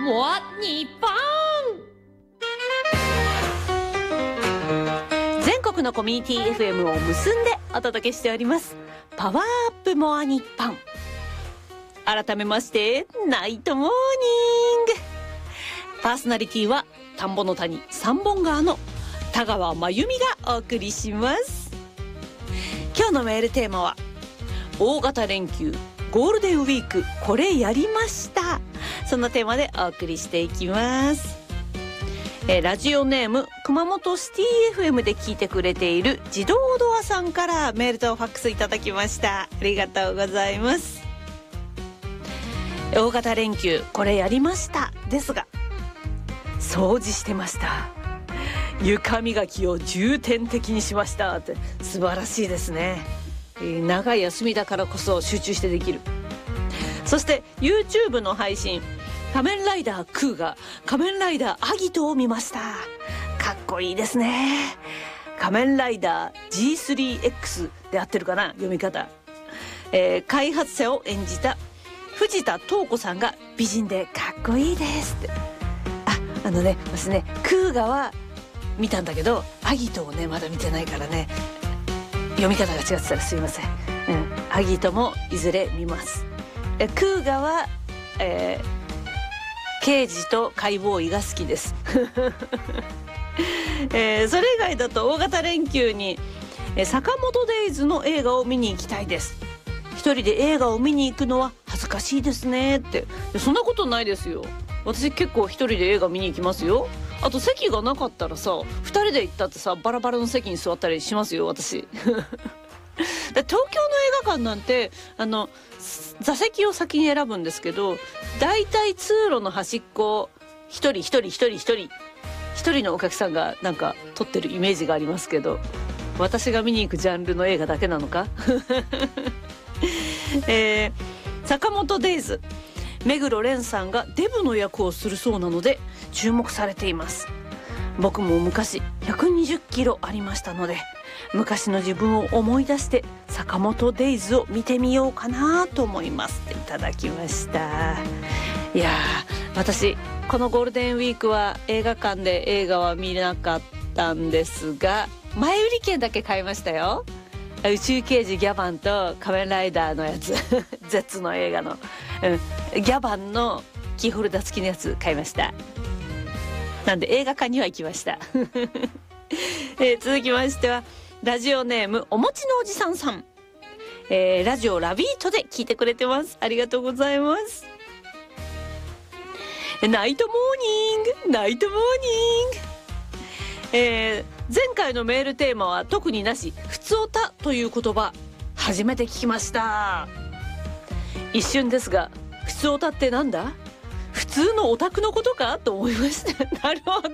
我日本。 全国のコミュニティ FM を結んでお届けしておりますパワーアップモア日本。改めましてナイトモーニング。パーソナリティは田んぼの谷三本川の田川真由美がお送りします。今日のメールテーマは大型連休ゴールデンウィークこれやりました。そのテーマでお送りしていきます。ラジオネーム熊本シティ FM で聞いてくれている自動ドアさんからメールとファックスいただきました。ありがとうございます。大型連休これやりましたですが、掃除してました。床磨きを重点的にしましたって。素晴らしいですね。長い休みだからこそ集中してできる。そして YouTube の配信仮面ライダークーが仮面ライダーアギトを見ました。かっこいいですね。仮面ライダー G3X で合ってるかな読み方、開発者を演じた藤田東子さんが美人でかっこいいですって。私ねクーガは見たんだけどアギトをねまだ見てないからね、読み方が違ってたらすいません。アギトもいずれ見ます。クーガは、刑事と解剖医が好きです、それ以外だと大型連休に坂本デイズの映画を見に行きたいです。一人で映画を見に行くのは恥ずかしいですねって。そんなことないですよ。私結構一人で映画見に行きますよ。あと席がなかったらさ二人で行ったってさバラバラの席に座ったりしますよ私東京の映画館なんて座席を先に選ぶんですけど、だいたい通路の端っこ一人のお客さんがなんか撮ってるイメージがありますけど、私が見に行くジャンルの映画だけなのか坂本デイズ目黒蓮さんがデブの役をするそうなので注目されています。僕も昔120キロありましたので昔の自分を思い出して坂本デイズを見てみようかなと思いますっていただきました。いやー、私このゴールデンウィークは映画館で映画は見なかったんですが前売り券だけ買いましたよ。宇宙刑事ギャバンと仮面ライダーのやつZ の映画の、ギャバンのキーホルダー付きのやつ買いました。なんで映画館には行きました、続きましてはラジオネームお餅のおじさんさん、ラジオラビートで聞いてくれてます。ありがとうございます。ナイトモーニングナイトモーニング、前回のメールテーマは特になしふつおたという言葉初めて聞きました。一瞬ですがふつおたってなんだ、普通のオタクのことかと思いましたなるほど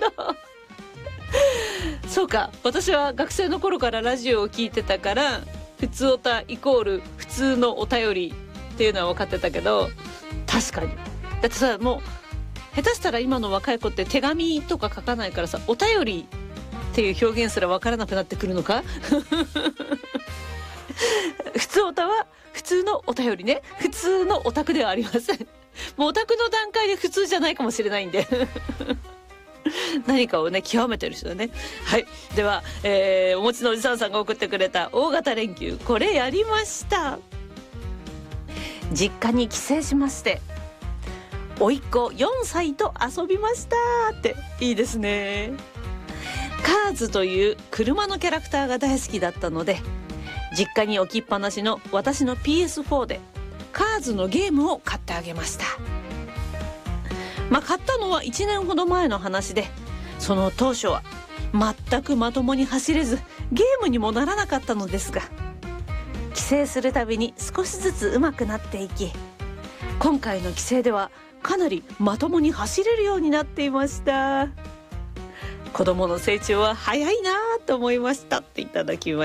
そうか、私は学生の頃からラジオを聞いてたからふつおたイコール普通のお便りっていうのは分かってたけど、確かにだってさもう下手したら今の若い子って手紙とか書かないからさお便りっていう表現すら分からなくなってくるのか普通オタは普通のお便りね、普通のオタクではありませんもうオタクの段階で普通じゃないかもしれないんで何かをね極めてる人だね。はい、では、お餅のおじさんさんが送ってくれた大型連休これやりました。実家に帰省しまして甥っ子4歳と遊びましたっていいですね。カーズという車のキャラクターが大好きだったので実家に置きっぱなしの私の PS4 でカーズのゲームを買ってあげました。買ったのは1年ほど前の話でその当初は全くまともに走れずゲームにもならなかったのですが帰省するたびに少しずつ上手くなっていき今回の帰省ではかなりまともに走れるようになっていました。子供の成長は早いなと思いましたっていただきました。